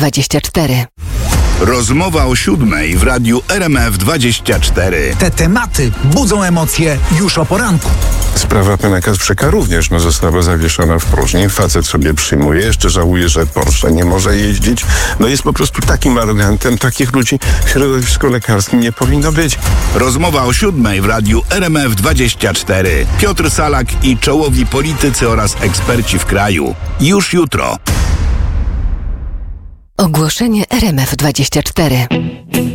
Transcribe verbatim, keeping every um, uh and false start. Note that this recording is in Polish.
dwadzieścia cztery. Rozmowa o siódmej w radiu R M F dwadzieścia cztery. Te tematy budzą emocje już o poranku. Sprawa pana Kasprzyka również no, została zawieszona w próżni. Facet sobie przyjmuje, jeszcze żałuje, że Porsche nie może jeździć. No jest po prostu takim arogantem. Takich ludzi w środowisku lekarskim nie powinno być. Rozmowa o siódmej w radiu R M F dwadzieścia cztery. Piotr Salak i czołowi politycy oraz eksperci w kraju. Już jutro. Ogłoszenie R M F dwadzieścia cztery.